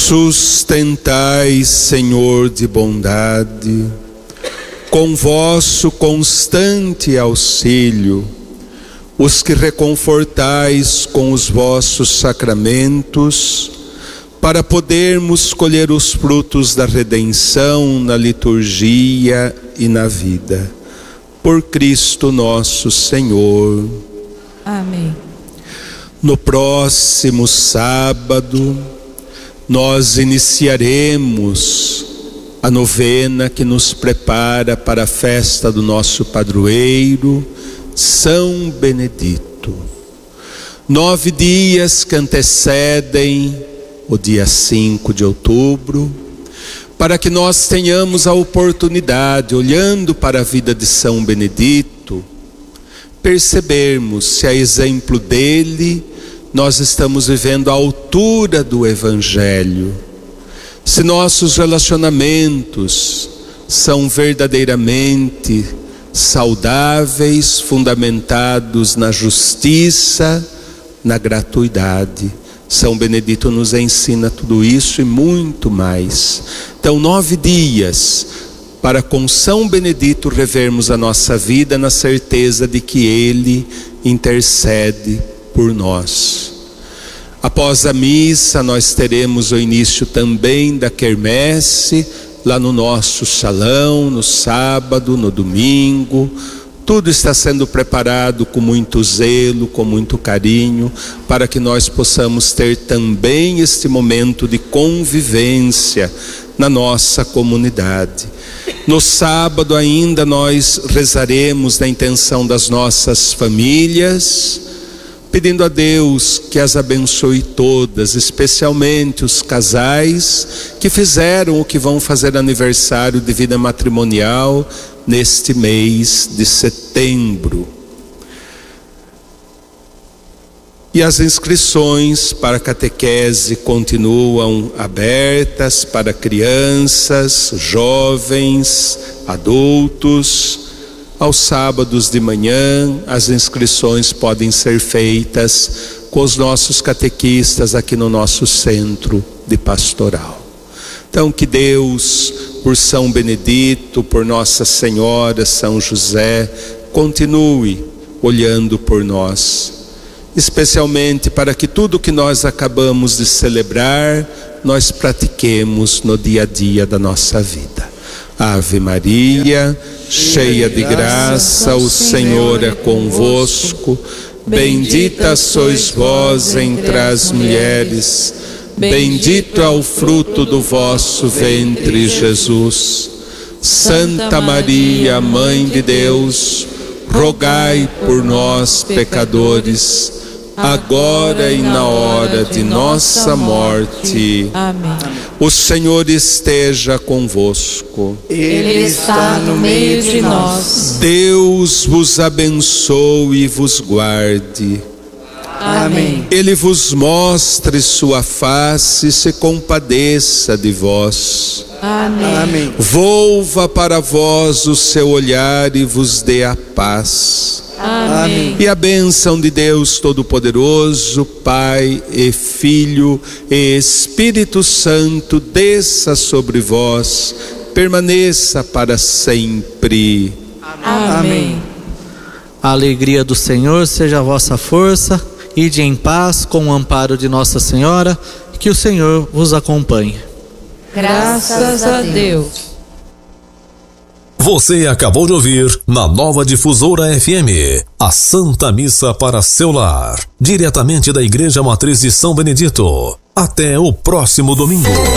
Sustentai, Senhor de bondade, com vosso constante auxílio, os que reconfortais com os vossos sacramentos, para podermos colher os frutos da redenção na liturgia e na vida. Por Cristo nosso Senhor. Amém. No próximo sábado, nós iniciaremos a novena que nos prepara para a festa do nosso padroeiro, São Benedito. 9 dias que antecedem o dia 5 de outubro, para que nós tenhamos a oportunidade, olhando para a vida de São Benedito, percebermos se a exemplo dele nós estamos vivendo à altura do Evangelho, se nossos relacionamentos são verdadeiramente saudáveis, fundamentados na justiça, na gratuidade. São Benedito nos ensina tudo isso e muito mais. Então, 9 dias para com São Benedito revermos a nossa vida na certeza de que ele intercede por nós. Após a missa, nós teremos o início também da quermesse, lá no nosso salão, no sábado, no domingo. Tudo está sendo preparado com muito zelo, com muito carinho, para que nós possamos ter também este momento de convivência na nossa comunidade. No sábado ainda nós rezaremos na intenção das nossas famílias, pedindo a Deus que as abençoe todas, especialmente os casais que fizeram ou que vão fazer aniversário de vida matrimonial neste mês de setembro. E as inscrições para a catequese continuam abertas para crianças, jovens, adultos. Aos sábados de manhã, as inscrições podem ser feitas com os nossos catequistas aqui no nosso centro de pastoral. Então, que Deus, por São Benedito, por Nossa Senhora, São José, continue olhando por nós, especialmente para que tudo que nós acabamos de celebrar, nós pratiquemos no dia a dia da nossa vida. Ave Maria, cheia de graça, o Senhor é convosco. Bendita sois vós entre as mulheres, bendito é o fruto do vosso ventre, Jesus. Santa Maria, Mãe de Deus, rogai por nós, pecadores, agora e na hora de nossa morte. Amém. O Senhor esteja convosco. Ele está no meio de nós. Deus vos abençoe e vos guarde. Amém. Ele vos mostre sua face e se compadeça de vós. Amém. Amém. Volva para vós o seu olhar e vos dê a paz. Amém. E a bênção de Deus Todo-Poderoso, Pai e Filho e Espírito Santo, desça sobre vós, permaneça para sempre. Amém. A alegria do Senhor seja a vossa força. Ide em paz com o amparo de Nossa Senhora, que o Senhor vos acompanhe. Graças a Deus. Você acabou de ouvir na Nova Difusora FM, a Santa Missa para seu lar, diretamente da Igreja Matriz de São Benedito. Até o próximo domingo.